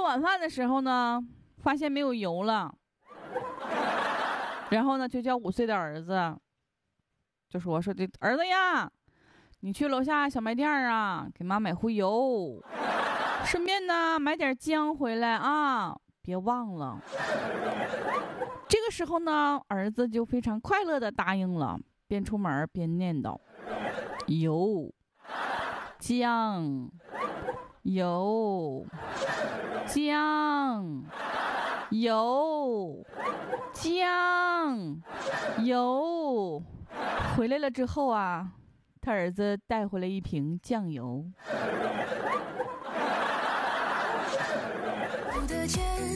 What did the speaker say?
晚饭的时候呢，发现没有油了，然后呢就叫5岁的儿子，就说的儿子呀，你去楼下小卖店啊，给妈买壶油，顺便呢买点姜回来啊，别忘了。这个时候呢，儿子就非常快乐的答应了，边出门边念叨：油、姜、油、姜、油、姜、油。回来了之后啊，他儿子带回来一瓶酱油。 的钱